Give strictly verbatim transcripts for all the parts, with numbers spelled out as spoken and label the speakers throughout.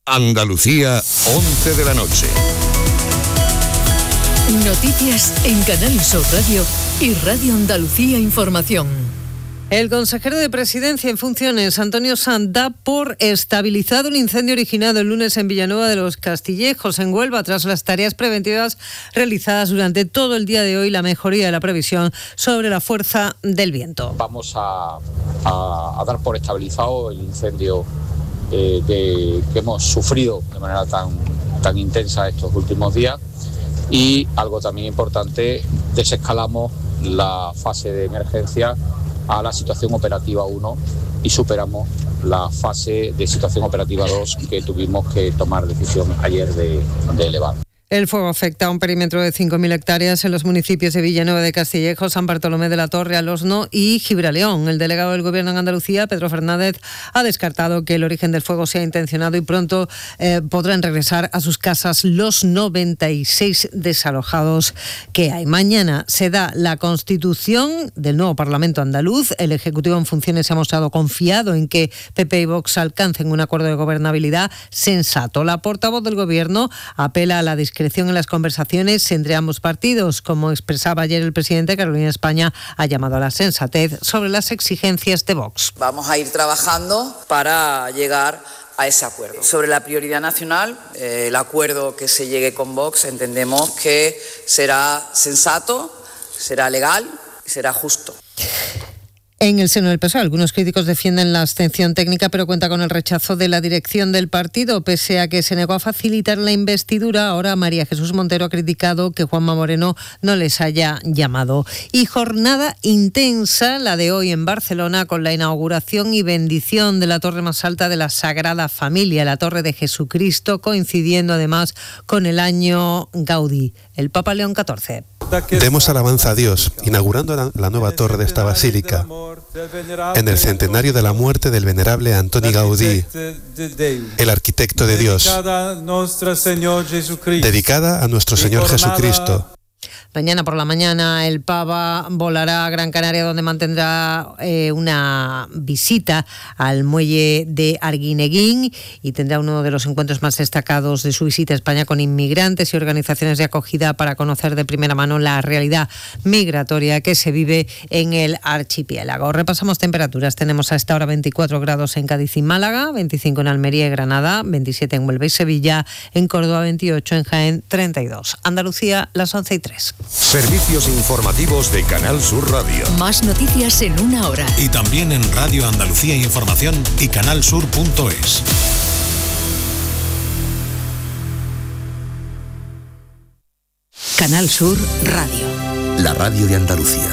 Speaker 1: Andalucía, once de la noche.
Speaker 2: Noticias en Canal Sur Radio y Radio Andalucía Información.
Speaker 3: El consejero de Presidencia en funciones, Antonio Sanz, da por estabilizado el incendio originado el lunes en Villanueva de los Castillejos, en Huelva, tras las tareas preventivas realizadas durante todo el día de hoy, la mejoría de la previsión sobre la fuerza del viento.
Speaker 4: Vamos a, a, a dar por estabilizado el incendio eh, de, que hemos sufrido de manera tan, tan intensa estos últimos días, y algo también importante, desescalamos la fase de emergencia a la situación operativa uno y superamos la fase de situación operativa dos que tuvimos que tomar decisión ayer de, de elevar.
Speaker 3: El fuego afecta a un perímetro de cinco mil hectáreas en los municipios de Villanueva de Castillejos, San Bartolomé de la Torre, Alosno y Gibraleón. El delegado del Gobierno en Andalucía, Pedro Fernández, ha descartado que el origen del fuego sea intencionado y pronto eh, podrán regresar a sus casas los noventa y seis desalojados que hay. Mañana se da la constitución del nuevo Parlamento andaluz. El Ejecutivo en funciones se ha mostrado confiado en que P P y Vox alcancen un acuerdo de gobernabilidad sensato. La portavoz del Gobierno apela a la discreción en las conversaciones entre ambos partidos. Como expresaba ayer el presidente, Carolina España ha llamado a la sensatez sobre las exigencias de Vox.
Speaker 5: Vamos a ir trabajando para llegar a ese acuerdo. Sobre la prioridad nacional, eh, el acuerdo que se llegue con Vox entendemos que será sensato, será legal y será justo.
Speaker 3: En el seno del P S O E, algunos críticos defienden la abstención técnica, pero cuenta con el rechazo de la dirección del partido. Pese a que se negó a facilitar la investidura, ahora María Jesús Montero ha criticado que Juanma Moreno no les haya llamado. Y jornada intensa, la de hoy en Barcelona, con la inauguración y bendición de la torre más alta de la Sagrada Familia, la Torre de Jesucristo, coincidiendo además con el año Gaudí, el Papa León catorce.
Speaker 6: Demos alabanza a Dios, inaugurando la, la nueva torre de esta basílica, en el centenario de la muerte del venerable Antoni Gaudí, el arquitecto de Dios, dedicada a nuestro Señor Jesucristo.
Speaker 3: Mañana por la mañana el Papa volará a Gran Canaria, donde mantendrá eh, una visita al muelle de Arguineguín y tendrá uno de los encuentros más destacados de su visita a España con inmigrantes y organizaciones de acogida para conocer de primera mano la realidad migratoria que se vive en el archipiélago. Repasamos temperaturas. Tenemos a esta hora veinticuatro grados en Cádiz y Málaga, veinticinco en Almería y Granada, veintisiete en Huelva y Sevilla, en Córdoba veintiocho, en Jaén treinta y dos. Andalucía, las once y tres.
Speaker 1: Servicios informativos de Canal Sur Radio.
Speaker 2: Más noticias en una hora.
Speaker 7: Y también en Radio Andalucía Información y canalsur punto es.
Speaker 2: Canal Sur Radio.
Speaker 1: La radio de Andalucía.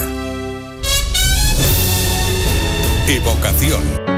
Speaker 1: Evocación.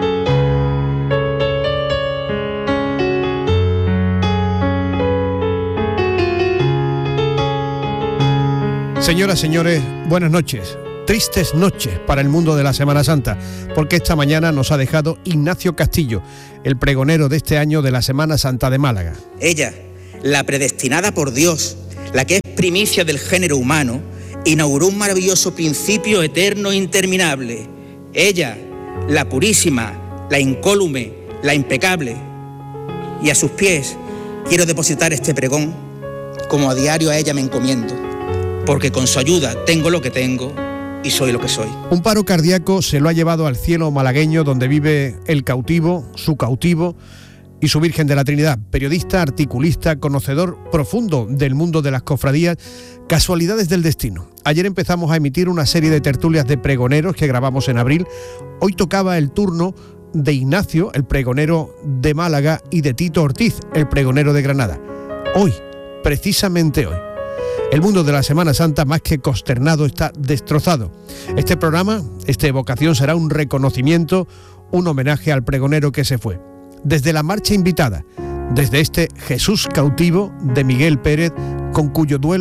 Speaker 8: Señoras, señores, buenas noches. Tristes noches para el mundo de la Semana Santa, porque esta mañana nos ha dejado Ignacio Castillo, el pregonero de este año de la Semana Santa de Málaga.
Speaker 9: Ella, la predestinada por Dios, la que es primicia del género humano, inauguró un maravilloso principio eterno e interminable. Ella, la purísima, la incólume, la impecable. Y a sus pies quiero depositar este pregón, como a diario a ella me encomiendo, porque con su ayuda tengo lo que tengo y soy lo que soy.
Speaker 8: Un paro cardíaco se lo ha llevado al cielo malagueño, donde vive el cautivo, su cautivo y su Virgen de la Trinidad. Periodista, articulista, conocedor profundo del mundo de las cofradías, casualidades del destino. Ayer empezamos a emitir una serie de tertulias de pregoneros que grabamos en abril. Hoy tocaba el turno de Ignacio, el pregonero de Málaga, y de Tito Ortiz, el pregonero de Granada. Hoy, precisamente hoy, el mundo de la Semana Santa, más que consternado, está destrozado. Este programa, esta evocación, será un reconocimiento, un homenaje al pregonero que se fue. Desde la marcha invitada, desde este Jesús cautivo de Miguel Pérez, con cuyo duelo